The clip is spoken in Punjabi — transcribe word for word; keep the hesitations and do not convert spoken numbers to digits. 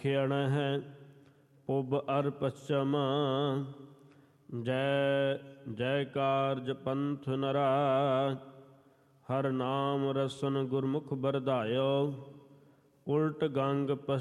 ਖਿਆਣਾ ਹੈ ਪੁਬ ਅਰ ਪਛਮ। ਜੈ ਜੈ ਕਾਰਜ ਪੰਥ ਨਰਾ, ਹਰ ਨਾਮ ਰਸਨ ਗੁਰਮੁਖ ਬਰਦਾਇਓ। ਉਲਟ ਗੰਗ